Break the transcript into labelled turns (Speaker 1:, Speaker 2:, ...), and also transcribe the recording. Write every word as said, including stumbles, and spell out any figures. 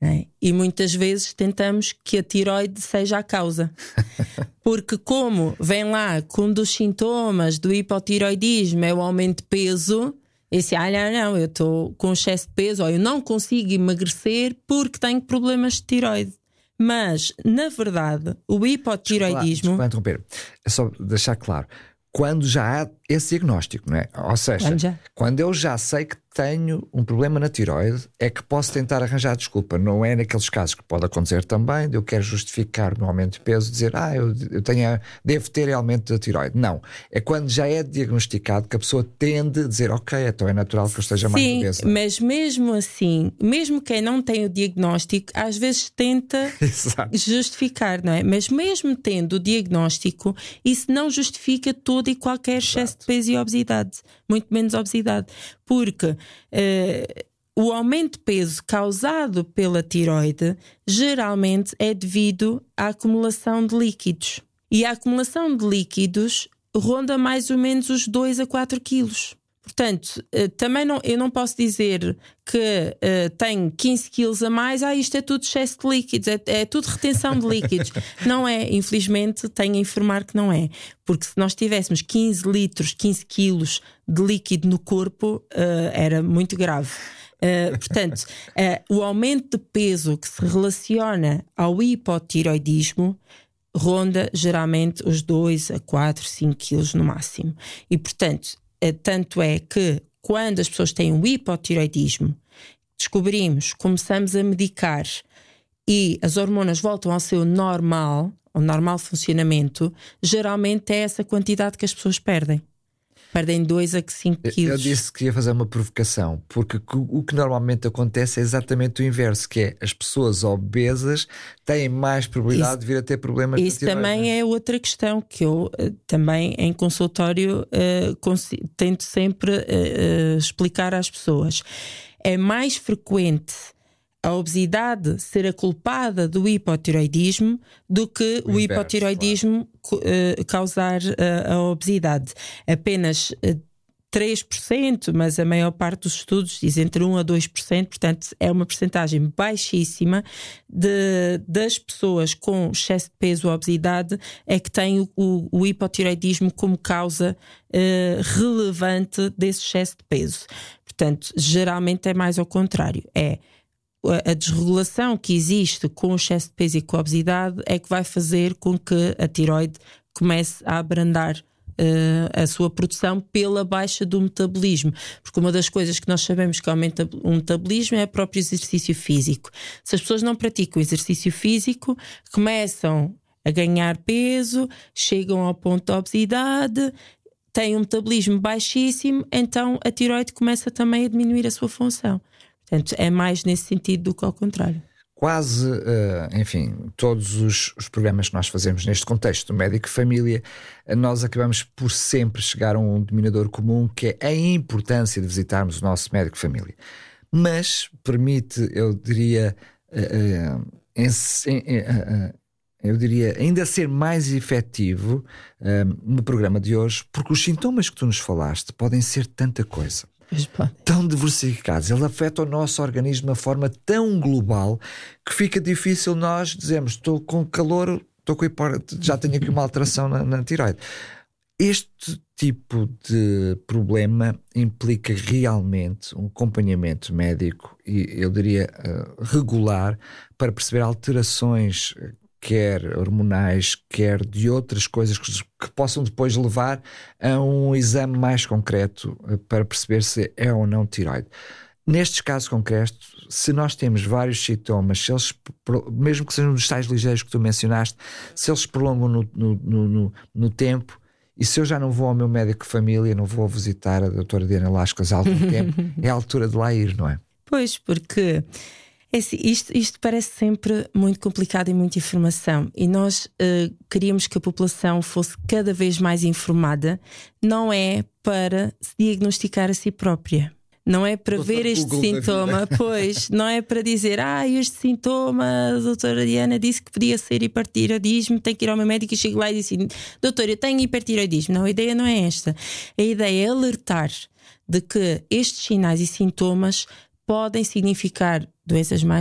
Speaker 1: É? E muitas vezes tentamos que a tiroide seja a causa. Porque como vem lá que um dos sintomas do hipotiroidismo é o aumento de peso, e assim, ah, não, não, eu estou com excesso de peso, ou eu não consigo emagrecer porque tenho problemas de tiroide. Mas, na verdade, o hipotiroidismo...
Speaker 2: Desculpa, desculpa interromper. É só deixar claro. Quando já há esse diagnóstico, não é? Ou seja,
Speaker 1: quando,
Speaker 2: quando eu já sei que tenho um problema na tiroide, é que posso tentar arranjar desculpa. Não é naqueles casos que pode acontecer também, de eu quero justificar o meu aumento de peso, dizer, ah, eu, eu tenho, devo ter aumento da tiroide. Não. É quando já é diagnosticado que a pessoa tende a dizer, ok, então é natural que eu esteja
Speaker 1: Sim,
Speaker 2: mais obesa.
Speaker 1: Mas mesmo assim, mesmo quem não tem o diagnóstico, às vezes tenta justificar, não é? Mas mesmo tendo o diagnóstico, isso não justifica todo e qualquer excesso de peso e obesidade, muito menos obesidade, porque uh, o aumento de peso causado pela tiroide geralmente é devido à acumulação de líquidos, e a acumulação de líquidos ronda mais ou menos os dois a quatro quilos. Portanto, também não, eu não posso dizer que uh, tenho quinze quilos a mais, ah, isto é tudo excesso de líquidos, é, é tudo retenção de líquidos. Não é, infelizmente tenho a informar que não é. Porque se nós tivéssemos quinze litros, quinze quilos de líquido no corpo, uh, era muito grave. Uh, portanto, uh, o aumento de peso que se relaciona ao hipotiroidismo ronda geralmente os dois a quatro, cinco quilos no máximo. E portanto, tanto é que quando as pessoas têm um hipotiroidismo, descobrimos, começamos a medicar e as hormonas voltam ao seu normal, ao normal funcionamento, geralmente é essa quantidade que as pessoas perdem. Perdem dois a cinco quilos.
Speaker 2: Eu disse que ia fazer uma provocação, porque o que normalmente acontece é exatamente o inverso, que é as pessoas obesas têm mais probabilidade isso, de vir a ter problemas
Speaker 1: isso de tiroide. Isso também é outra questão que eu também em consultório uh, tento sempre uh, uh, explicar às pessoas. É mais frequente a obesidade ser a culpada do hipotiroidismo do que o, o inverso, hipotiroidismo claro. uh, causar uh, a obesidade. Apenas uh, três por cento, mas a maior parte dos estudos diz entre um a dois por cento, portanto é uma percentagem baixíssima de, das pessoas com excesso de peso ou obesidade é que têm o, o, o hipotiroidismo como causa uh, relevante desse excesso de peso. Portanto, geralmente é mais ao contrário. É a desregulação que existe com o excesso de peso e com a obesidade é que vai fazer com que a tiroide comece a abrandar uh, a sua produção pela baixa do metabolismo. Porque uma das coisas que nós sabemos que aumenta o metabolismo é o próprio exercício físico. Se as pessoas não praticam exercício físico, começam a ganhar peso, chegam ao ponto da obesidade, têm um metabolismo baixíssimo, então a tiroide começa também a diminuir a sua função. Portanto, é mais nesse sentido do que ao contrário.
Speaker 2: Quase, uh, enfim, todos os, os programas que nós fazemos neste contexto do médico-família, nós acabamos por sempre chegar a um denominador comum, que é a importância de visitarmos o nosso médico-família. Mas permite, eu diria, uh, uh, em, uh, uh, eu diria, ainda ser mais efetivo uh, no programa de hoje, porque os sintomas que tu nos falaste podem ser tanta coisa. Tão diversificados, ele afeta o nosso organismo de uma forma tão global que fica difícil nós dizermos estou com calor, estou com hipótese, já tenho aqui uma alteração na, na tiroide. Este tipo de problema implica realmente um acompanhamento médico e eu diria uh, regular para perceber alterações quer hormonais, quer de outras coisas que, que possam depois levar a um exame mais concreto para perceber se é ou não tiroide. Nestes casos concretos, se nós temos vários sintomas, se eles, mesmo que sejam dos tais ligeiros que tu mencionaste, se eles se prolongam no, no, no, no tempo, e se eu já não vou ao meu médico de família, não vou visitar a doutora Diana Lascas há algum tempo, é a altura de lá ir, não é?
Speaker 1: Pois, porque... É assim, isto, isto parece sempre muito complicado e muita informação e nós uh, queríamos que a população fosse cada vez mais informada. Não é para se diagnosticar a si própria, não é para ver este Google sintoma, pois não é para dizer ah, este sintoma a doutora Diana disse que podia ser hipertiroidismo, tenho que ir ao meu médico e chego lá e disse doutora, eu tenho hipertiroidismo. Não, a ideia não é esta. A ideia é alertar de que estes sinais e sintomas podem significar doenças mais